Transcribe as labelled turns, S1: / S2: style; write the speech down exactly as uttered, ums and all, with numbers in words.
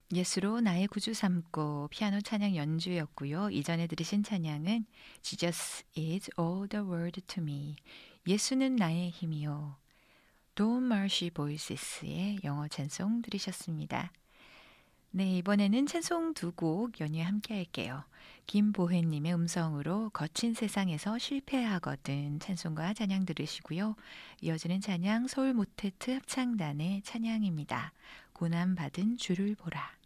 S1: 예수로 나의 구주 삼고 피아노 찬양 연주였고요. 이전에 들으신 찬양은 Jesus is all the world to me. 예수는 나의 힘이요. Don't Mercy Voices의 영어 찬송 들으셨습니다. 네, 이번에는 찬송 두 곡 연이어 함께 할게요. 김보혜님의 음성으로 거친 세상에서 실패하거든 찬송과 찬양 들으시고요. 이어지는 찬양 서울 모테트 합창단의 찬양입니다. 고난받은 주를 보라.